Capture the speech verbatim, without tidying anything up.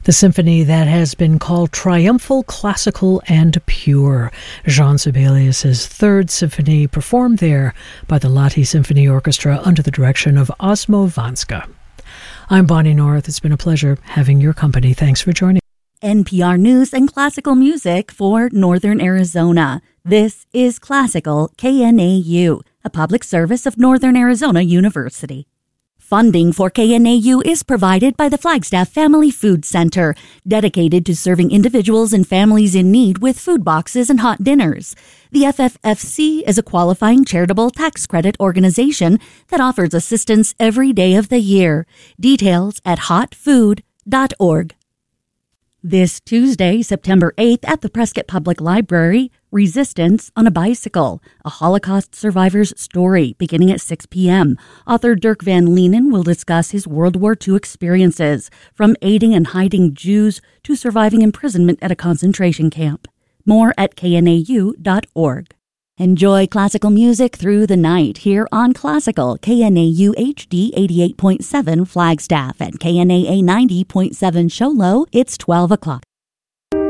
The symphony that has been called triumphal, classical, and pure. Jean Sibelius' Third Symphony, performed there by the Lahti Symphony Orchestra under the direction of Osmo Vanska. I'm Bonnie North. It's been a pleasure having your company. Thanks for joining. N P R News and classical music for Northern Arizona. This is Classical K N A U, a public service of Northern Arizona University. Funding for K N A U is provided by the Flagstaff Family Food Center, dedicated to serving individuals and families in need with food boxes and hot dinners. The F F F C is a qualifying charitable tax credit organization that offers assistance every day of the year. Details at hot food dot org. This Tuesday, September eighth, at the Prescott Public Library, Resistance on a Bicycle, a Holocaust survivor's story, beginning at six p.m. Author Dirk Van Leenen will discuss his World War Two experiences, from aiding and hiding Jews to surviving imprisonment at a concentration camp. More at K N A U dot org. Enjoy classical music through the night here on Classical K N A U H D eighty-eight point seven Flagstaff and K N A A ninety point seven Show Low. It's twelve o'clock.